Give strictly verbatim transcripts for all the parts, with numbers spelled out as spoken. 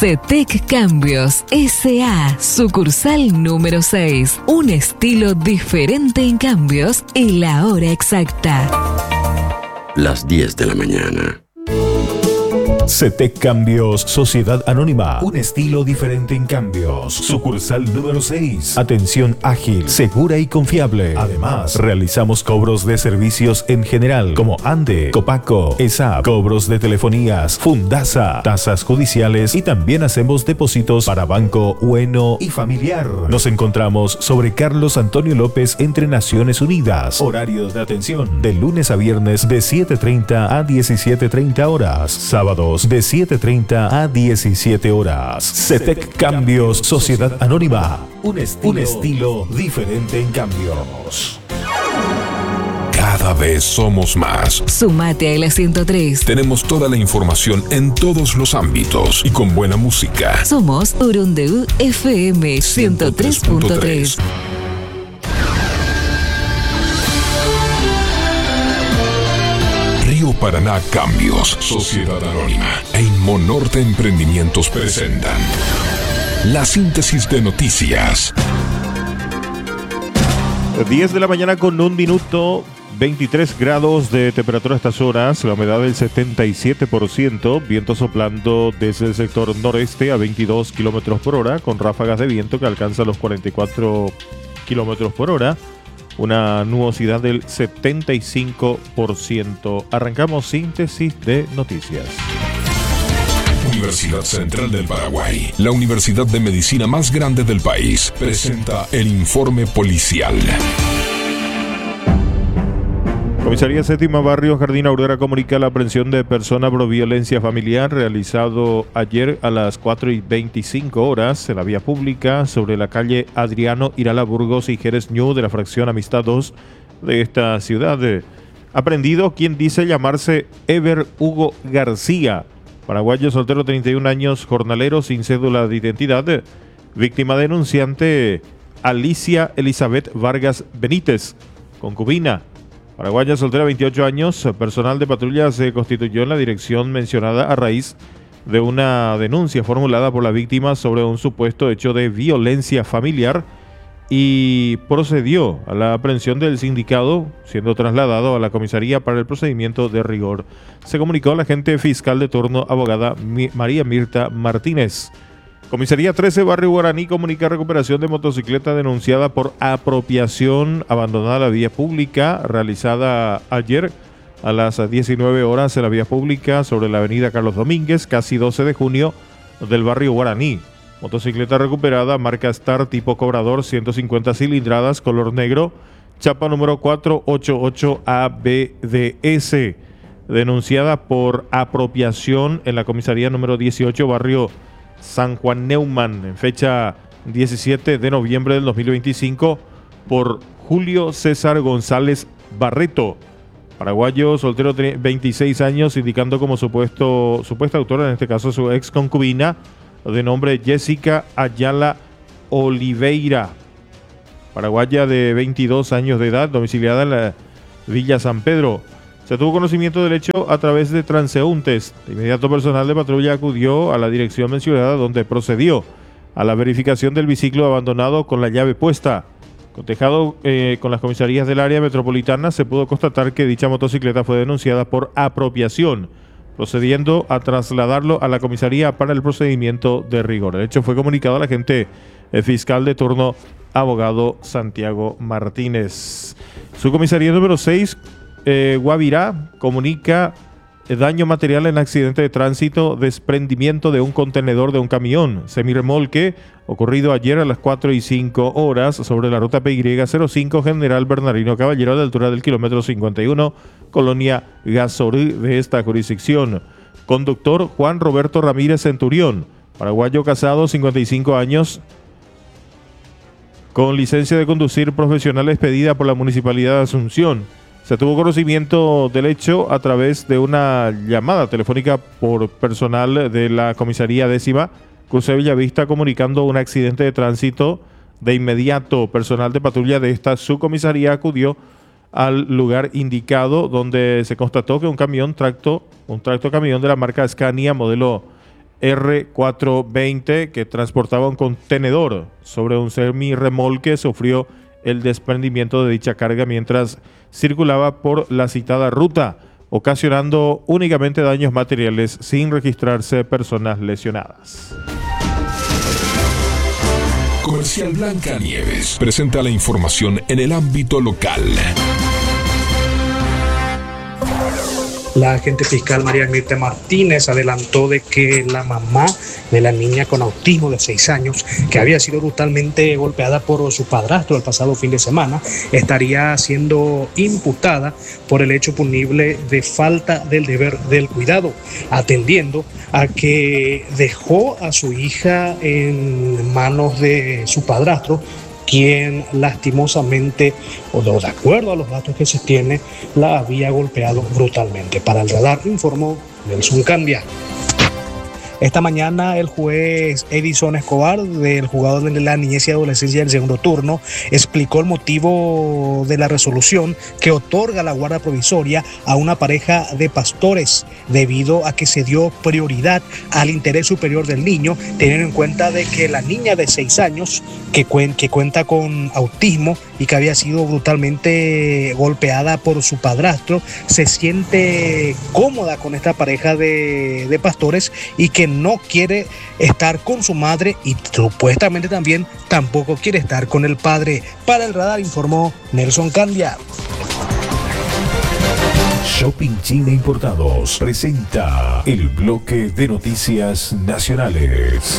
CETEC Cambios S A, sucursal número seis. Un estilo diferente en cambios y la hora exacta. Las diez de la mañana. CETEC Cambios Sociedad Anónima. Un estilo diferente en cambios. Sucursal número seis. Atención ágil, segura y confiable. Además, realizamos cobros de servicios en general como ANDE, Copaco, E S A P, cobros de telefonías, Fundasa, tasas judiciales y también hacemos depósitos para Banco Bueno y Familiar. Nos encontramos sobre Carlos Antonio López entre Naciones Unidas. Horarios de atención de lunes a viernes de siete treinta a diecisiete treinta horas. Sábados de siete treinta a diecisiete horas. CETEC Cambios Sociedad Anónima. Un estilo, un estilo diferente en cambios. Cada vez somos más. Sumate a la ciento tres. Tenemos toda la información en todos los ámbitos y con buena música. Somos Urundeu F M ciento tres punto tres. Río Paraná Cambios, Sociedad Anónima e Inmonorte Emprendimientos presentan la síntesis de noticias. diez de la mañana con un minuto, veintitrés grados de temperatura a estas horas, la humedad del setenta y siete por ciento, viento soplando desde el sector noreste a veintidós kilómetros por hora, con ráfagas de viento que alcanzan los cuarenta y cuatro kilómetros por hora. Una nubosidad del setenta y cinco por ciento. Arrancamos síntesis de noticias. Universidad Central del Paraguay, la universidad de medicina más grande del país, presenta el informe policial. Comisaría Séptima Barrio Jardín Aurora comunica la aprehensión de persona por violencia familiar realizado ayer a las cuatro y veinticinco horas en la vía pública sobre la calle Adriano Irala Burgos y Jerez Ñu de la fracción Amistad dos de esta ciudad. Aprendido quien dice llamarse Ever Hugo García, paraguayo soltero, treinta y un años, jornalero sin cédula de identidad. Víctima denunciante Alicia Elizabeth Vargas Benítez, concubina. Paraguaya soltera, veintiocho años, personal de patrulla se constituyó en la dirección mencionada a raíz de una denuncia formulada por la víctima sobre un supuesto hecho de violencia familiar y procedió a la aprehensión del sindicado, siendo trasladado a la comisaría para el procedimiento de rigor. Se comunicó a la agente fiscal de turno, abogada María Mirta Martínez. Comisaría trece, Barrio Guaraní, comunica recuperación de motocicleta denunciada por apropiación abandonada a la vía pública, realizada ayer a las diecinueve horas en la vía pública sobre la avenida Carlos Domínguez, casi doce de junio, del barrio Guaraní. Motocicleta recuperada, marca Star, tipo cobrador, ciento cincuenta cilindradas, color negro, chapa número cuatro ocho ocho A B D S, denunciada por apropiación en la comisaría número dieciocho, barrio San Juan Neumann, en fecha diecisiete de noviembre del dos mil veinticinco, por Julio César González Barreto, paraguayo, soltero, veintiséis años, indicando como supuesto, supuesta autora, en este caso su ex concubina, de nombre Jessica Ayala Oliveira, paraguaya de veintidós años de edad, domiciliada en la Villa San Pedro. Se tuvo conocimiento del hecho a través de transeúntes. De inmediato, personal de patrulla acudió a la dirección mencionada, donde procedió a la verificación del biciclo abandonado con la llave puesta. Cotejado eh, con las comisarías del área metropolitana, se pudo constatar que dicha motocicleta fue denunciada por apropiación, procediendo a trasladarlo a la comisaría para el procedimiento de rigor. El hecho fue comunicado al agente eh, fiscal de turno, abogado Santiago Martínez. Su comisaría número seis, Eh, Guavirá, comunica eh, daño material en accidente de tránsito, desprendimiento de un contenedor de un camión semirremolque ocurrido ayer a las cuatro y cinco horas sobre la ruta P Y cero cinco General Bernardino Caballero a la altura del kilómetro cincuenta y uno, colonia Gasorí de esta jurisdicción. Conductor Juan Roberto Ramírez Centurión, paraguayo, casado, cincuenta y cinco años, con licencia de conducir profesional expedida por la Municipalidad de Asunción. Se tuvo conocimiento del hecho a través de una llamada telefónica por personal de la comisaría décima Cruce Bellavista, comunicando un accidente de tránsito. De inmediato, personal de patrulla de esta subcomisaría acudió al lugar indicado, donde se constató que un camión tracto, un tracto camión de la marca Scania modelo erre cuatrocientos veinte que transportaba un contenedor sobre un semirremolque sufrió el desprendimiento de dicha carga mientras circulaba por la citada ruta, ocasionando únicamente daños materiales sin registrarse personas lesionadas. Comercial Blancanieves presenta la información en el ámbito local. La agente fiscal María Mirta Martínez adelantó de que la mamá de la niña con autismo de seis años, que había sido brutalmente golpeada por su padrastro el pasado fin de semana, estaría siendo imputada por el hecho punible de falta del deber del cuidado, atendiendo a que dejó a su hija en manos de su padrastro, quien lastimosamente, o de acuerdo a los datos que se tiene, la había golpeado brutalmente. Para el Radar informó Nelson Candia. Esta mañana el juez Edison Escobar, del juzgado de la niñez y adolescencia del segundo turno, explicó el motivo de la resolución que otorga la guarda provisoria a una pareja de pastores, debido a que se dio prioridad al interés superior del niño, teniendo en cuenta de que la niña de seis años, que, cuen- que cuenta con autismo y que había sido brutalmente golpeada por su padrastro, se siente cómoda con esta pareja de, de pastores y que no quiere estar con su madre y supuestamente también tampoco quiere estar con el padre. Para el Radar informó Nelson Candia. Shopping China Importados presenta el bloque de noticias nacionales.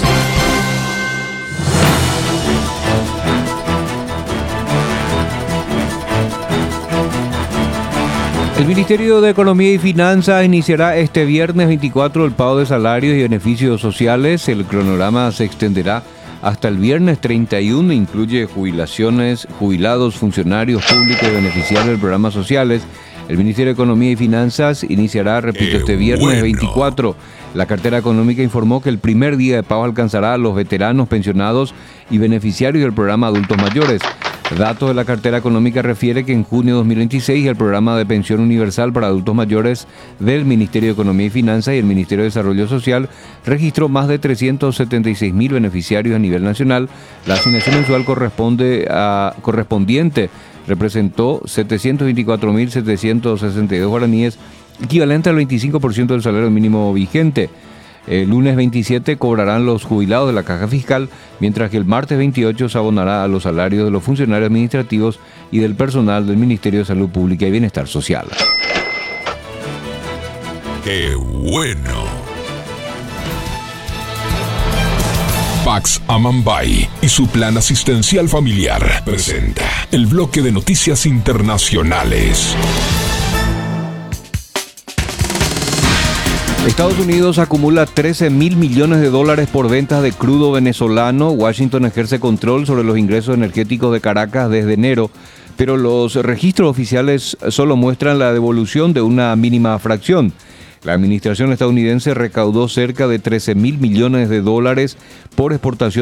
El Ministerio de Economía y Finanzas iniciará este viernes veinticuatro el pago de salarios y beneficios sociales. El cronograma se extenderá hasta el viernes treinta y uno. Incluye jubilaciones, jubilados, funcionarios públicos y beneficiarios del programa sociales. El Ministerio de Economía y Finanzas iniciará, repito, este viernes bueno. veinticuatro. La cartera económica informó que el primer día de pago alcanzará a los veteranos, pensionados y beneficiarios del programa Adultos Mayores. Datos de la cartera económica refiere que en junio de dos mil veintiséis el programa de pensión universal para adultos mayores del Ministerio de Economía y Finanzas y el Ministerio de Desarrollo Social registró más de trescientos setenta y seis mil beneficiarios a nivel nacional. La asignación mensual corresponde a, correspondiente representó setecientos veinticuatro mil setecientos sesenta y dos guaraníes, equivalente al veinticinco por ciento del salario mínimo vigente. El lunes veintisiete cobrarán los jubilados de la caja fiscal, mientras que el martes veintiocho se abonará a los salarios de los funcionarios administrativos y del personal del Ministerio de Salud Pública y Bienestar Social. ¡Qué bueno! Pax Amambay y su plan asistencial familiar presenta el bloque de noticias internacionales. Estados Unidos acumula trece mil millones de dólares por ventas de crudo venezolano. Washington ejerce control sobre los ingresos energéticos de Caracas desde enero, pero los registros oficiales solo muestran la devolución de una mínima fracción. La administración estadounidense recaudó cerca de trece mil millones de dólares por exportación